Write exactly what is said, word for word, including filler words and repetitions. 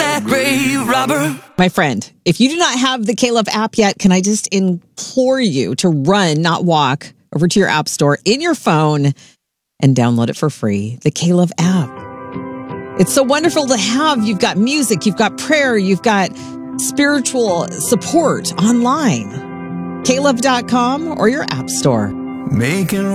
that grave robber. My friend, if you do not have the K-Love app yet, can I just implore you to run, not walk, over to your app store in your phone and download it for free, the K-Love app. It's so wonderful to have. You've got music, you've got prayer, you've got spiritual support online. K love dot com or your app store. Making